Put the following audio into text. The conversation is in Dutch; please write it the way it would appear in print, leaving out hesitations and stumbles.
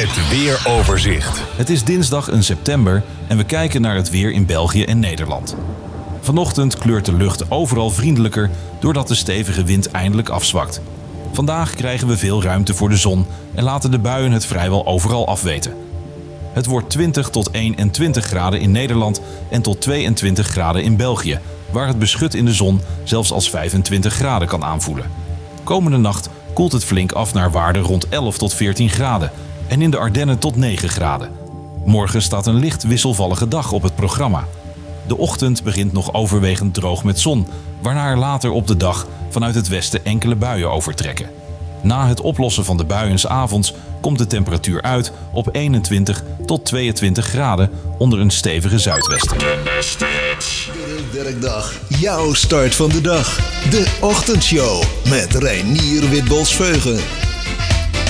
Het weeroverzicht. Het is dinsdag 1 september en we kijken naar het weer in België en Nederland. Vanochtend kleurt de lucht overal vriendelijker doordat de stevige wind eindelijk afzwakt. Vandaag krijgen we veel ruimte voor de zon en laten de buien het vrijwel overal afweten. Het wordt 20 tot 21 graden in Nederland en tot 22 graden in België, waar het beschut in de zon zelfs als 25 graden kan aanvoelen. Komende nacht koelt het flink af naar waarden rond 11 tot 14 graden en in de Ardennen tot 9 graden. Morgen staat een licht wisselvallige dag op het programma. De ochtend begint nog overwegend droog met zon, waarna er later op de dag vanuit het westen enkele buien overtrekken. Na het oplossen van de buien 's avonds komt de temperatuur uit op 21 tot 22 graden onder een stevige zuidwesten. Iedere werkdag jouw start van de dag. De Ochtendshow met Reinier Witbols-Veugen.